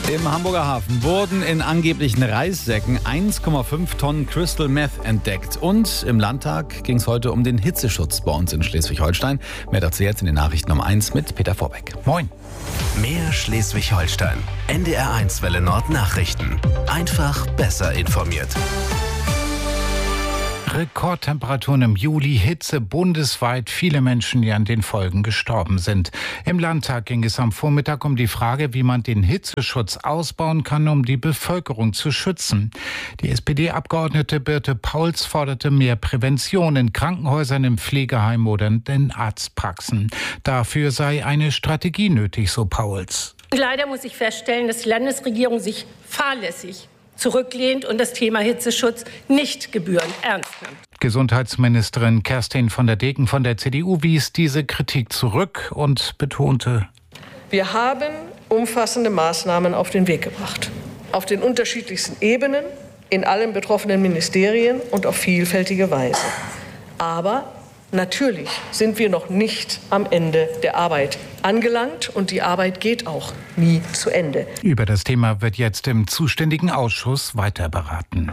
Im Hamburger Hafen wurden in angeblichen Reissäcken 1,5 Tonnen Crystal Meth entdeckt. Und im Landtag ging es heute um den Hitzeschutz bei uns in Schleswig-Holstein. Mehr dazu jetzt in den Nachrichten um 1 mit Peter Vorbeck. Moin. Mehr Schleswig-Holstein. NDR1 Welle Nord Nachrichten. Einfach besser informiert. Rekordtemperaturen im Juli, Hitze bundesweit, viele Menschen, die an den Folgen gestorben sind. Im Landtag ging es am Vormittag um die Frage, wie man den Hitzeschutz ausbauen kann, um die Bevölkerung zu schützen. Die SPD-Abgeordnete Birte Pauls forderte mehr Prävention in Krankenhäusern, im Pflegeheim oder in den Arztpraxen. Dafür sei eine Strategie nötig, so Pauls. Leider muss ich feststellen, dass die Landesregierung sich fahrlässig zurücklehnt und das Thema Hitzeschutz nicht gebührend ernst nimmt. Gesundheitsministerin Kerstin von der Degen von der CDU wies diese Kritik zurück und betonte: Wir haben umfassende Maßnahmen auf den Weg gebracht. Auf den unterschiedlichsten Ebenen, in allen betroffenen Ministerien und auf vielfältige Weise. Aber natürlich sind wir noch nicht am Ende der Arbeit angelangt und die Arbeit geht auch nie zu Ende. Über das Thema wird jetzt im zuständigen Ausschuss weiter beraten.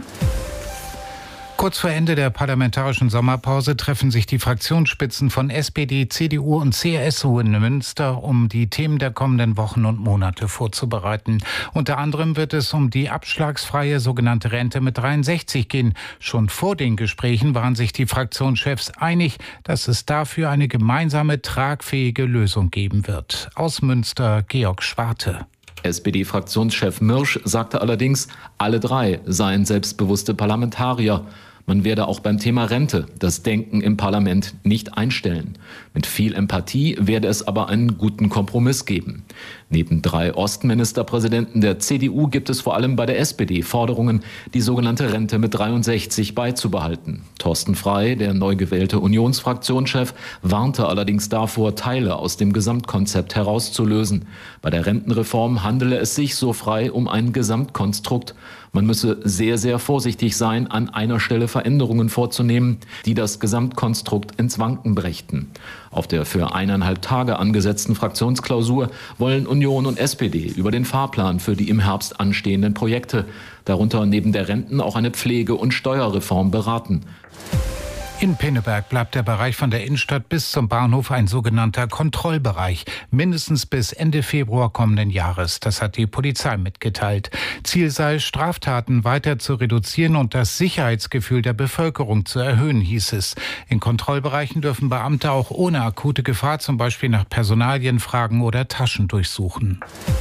Kurz vor Ende der parlamentarischen Sommerpause treffen sich die Fraktionsspitzen von SPD, CDU und CSU in Münster, um die Themen der kommenden Wochen und Monate vorzubereiten. Unter anderem wird es um die abschlagsfreie sogenannte Rente mit 63 gehen. Schon vor den Gesprächen waren sich die Fraktionschefs einig, dass es dafür eine gemeinsame, tragfähige Lösung geben wird. Aus Münster, Georg Schwarte. SPD-Fraktionschef Mirsch sagte allerdings, alle drei seien selbstbewusste Parlamentarier. Man werde auch beim Thema Rente das Denken im Parlament nicht einstellen. Mit viel Empathie werde es aber einen guten Kompromiss geben. Neben 3 Ostministerpräsidenten der CDU gibt es vor allem bei der SPD Forderungen, die sogenannte Rente mit 63 beizubehalten. Thorsten Frey, der neu gewählte Unionsfraktionschef, warnte allerdings davor, Teile aus dem Gesamtkonzept herauszulösen. Bei der Rentenreform handele es sich, so Frey, um ein Gesamtkonstrukt. Man müsse sehr, sehr vorsichtig sein, an einer Stelle Veränderungen vorzunehmen, die das Gesamtkonstrukt ins Wanken brächten. Auf der für 1,5 Tage angesetzten Fraktionsklausur wollen Union und SPD über den Fahrplan für die im Herbst anstehenden Projekte, darunter neben der Renten auch eine Pflege- und Steuerreform beraten. In Pinneberg bleibt der Bereich von der Innenstadt bis zum Bahnhof ein sogenannter Kontrollbereich, mindestens bis Ende Februar kommenden Jahres. Das hat die Polizei mitgeteilt. Ziel sei, Straftaten weiter zu reduzieren und das Sicherheitsgefühl der Bevölkerung zu erhöhen, hieß es. In Kontrollbereichen dürfen Beamte auch ohne akute Gefahr zum Beispiel nach Personalien fragen oder Taschen durchsuchen.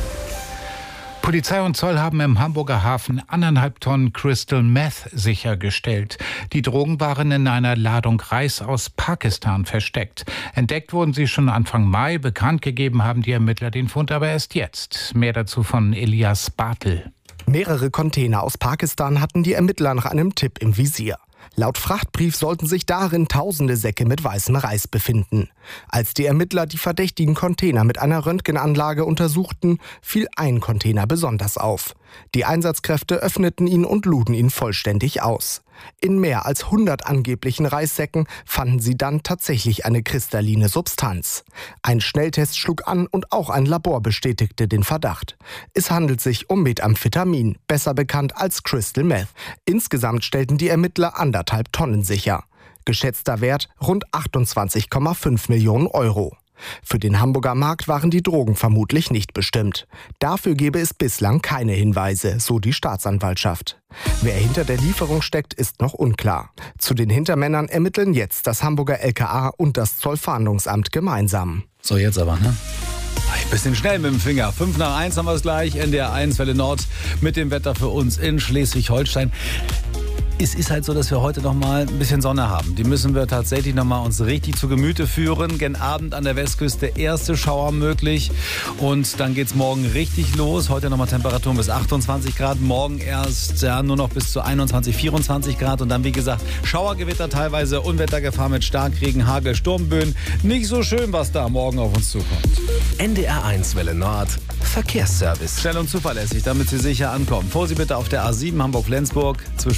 Polizei und Zoll haben im Hamburger Hafen 1,5 Tonnen Crystal Meth sichergestellt. Die Drogen waren in einer Ladung Reis aus Pakistan versteckt. Entdeckt wurden sie schon Anfang Mai. Bekannt gegeben haben die Ermittler den Fund aber erst jetzt. Mehr dazu von Elias Bartel. Mehrere Container aus Pakistan hatten die Ermittler nach einem Tipp im Visier. Laut Frachtbrief sollten sich darin tausende Säcke mit weißem Reis befinden. Als die Ermittler die verdächtigen Container mit einer Röntgenanlage untersuchten, fiel ein Container besonders auf. Die Einsatzkräfte öffneten ihn und luden ihn vollständig aus. In mehr als 100 angeblichen Reissäcken fanden sie dann tatsächlich eine kristalline Substanz. Ein Schnelltest schlug an und auch ein Labor bestätigte den Verdacht. Es handelt sich um Methamphetamin, besser bekannt als Crystal Meth. Insgesamt stellten die Ermittler 1,5 Tonnen sicher. Geschätzter Wert rund 28,5 Millionen Euro. Für den Hamburger Markt waren die Drogen vermutlich nicht bestimmt. Dafür gebe es bislang keine Hinweise, so die Staatsanwaltschaft. Wer hinter der Lieferung steckt, ist noch unklar. Zu den Hintermännern ermitteln jetzt das Hamburger LKA und das Zollfahndungsamt gemeinsam. So, jetzt aber, ne? Ein bisschen schnell mit dem Finger. 5 nach 1 haben wir es gleich. NDR1 Welle Nord mit dem Wetter für uns in Schleswig-Holstein. Es ist halt so, dass wir heute noch mal ein bisschen Sonne haben. Die müssen wir tatsächlich noch mal uns richtig zu Gemüte führen. Gen Abend an der Westküste erste Schauer möglich. Und dann geht's morgen richtig los. Heute noch mal Temperaturen bis 28 Grad. Morgen erst nur noch bis zu 21, 24 Grad. Und dann, wie gesagt, Schauergewitter teilweise, Unwettergefahr mit Starkregen, Hagel, Sturmböen. Nicht so schön, was da morgen auf uns zukommt. NDR1 Welle Nord Verkehrsservice. Schnell und zuverlässig, damit Sie sicher ankommen. Vor Sie bitte auf der A7 Hamburg-Flensburg zwischen Warder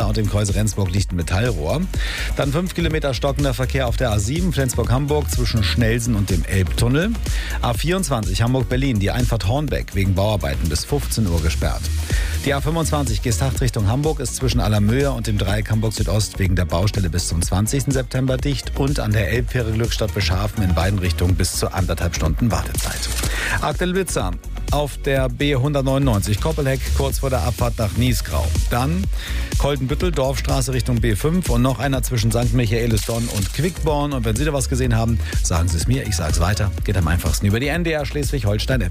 und dem Kreuz Rendsburg liegt ein Metallrohr. Dann 5 Kilometer stockender Verkehr auf der A7 Flensburg-Hamburg zwischen Schnelsen und dem Elbtunnel. A24 Hamburg-Berlin, die Einfahrt Hornbeck wegen Bauarbeiten bis 15 Uhr gesperrt. Die A25 Geesthacht Richtung Hamburg ist zwischen Allermöhe und dem Dreieck Hamburg Südost wegen der Baustelle bis zum 20. September dicht und an der Elbfähre Glückstadt Beschafen in beiden Richtungen bis zu 1,5 Stunden Wartezeit. Aktuelle Blitzer auf der B199 Koppelheck kurz vor der Abfahrt nach Niesgrau. Dann Koldenbüttel, Dorfstraße Richtung B5 und noch einer zwischen St. Michaelisdonn und Quickborn. Und wenn Sie da was gesehen haben, sagen Sie es mir, ich sage es weiter. Geht am einfachsten über die NDR Schleswig-Holstein-App.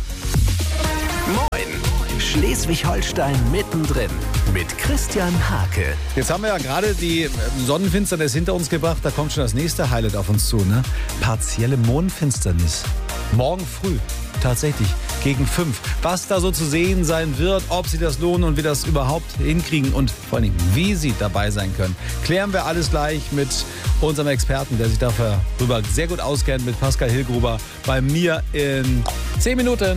Moin! Schleswig-Holstein mittendrin mit Christian Hake. Jetzt haben wir ja gerade die Sonnenfinsternis hinter uns gebracht. Da kommt schon das nächste Highlight auf uns zu, ne? Partielle Mondfinsternis. Morgen früh, tatsächlich, gegen 5. Was da so zu sehen sein wird, ob Sie das lohnen und wir das überhaupt hinkriegen und vor allen Dingen, wie Sie dabei sein können, klären wir alles gleich mit unserem Experten, der sich darüber sehr gut auskennt, mit Pascal Hillgruber, bei mir in 10 Minuten.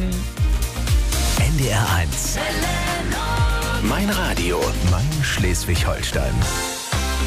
NDR 1. Mein Radio, mein Schleswig-Holstein.